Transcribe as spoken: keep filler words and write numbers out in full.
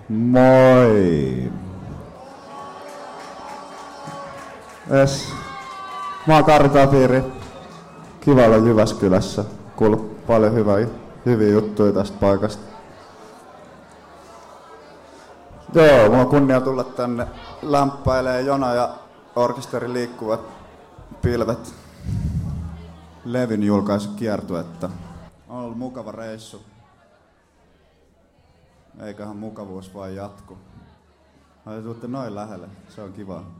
Moi! Es. Mä oon Kari Tapiri. Kiva olla Jyväskylässä. Kuullut paljon hyvää, hyviä juttuja tästä paikasta. Joo, mulla on kunnia tulla tänne lämpäilee Jona ja orkesterin Liikkuvat pilvet levyn julkaisukiertuetta. On ollut mukava reissu. Eiköhän mukavuus vaan jatku. Ai tuutte noin lähelle, se on kiva.